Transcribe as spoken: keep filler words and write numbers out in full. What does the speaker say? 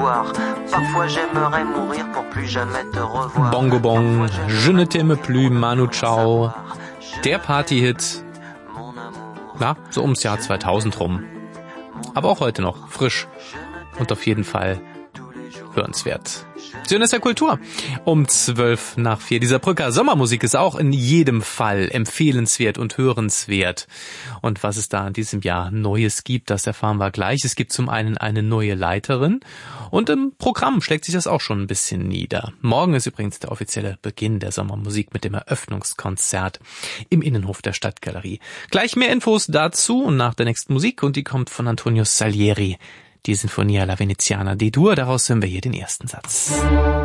soir. Parfois j'aimerais mourir pour plus jamais te revoir. Bongo Bong, Je ne t'aime plus, Manu Chao. Der Partyhit, na, so ums Jahr zweitausend rum. Aber auch heute noch frisch und auf jeden Fall hörenswert. Schönes der Kultur. Um zwölf nach vier. Dieser Brücker Sommermusik ist auch in jedem Fall empfehlenswert und hörenswert. Und was es da in diesem Jahr Neues gibt, das erfahren wir gleich. Es gibt zum einen eine neue Leiterin und im Programm schlägt sich das auch schon ein bisschen nieder. Morgen ist übrigens der offizielle Beginn der Sommermusik mit dem Eröffnungskonzert im Innenhof der Stadtgalerie. Gleich mehr Infos dazu und nach der nächsten Musik und die kommt von Antonio Salieri. Die Sinfonia La Veneziana D-Dur, daraus hören wir hier den ersten Satz.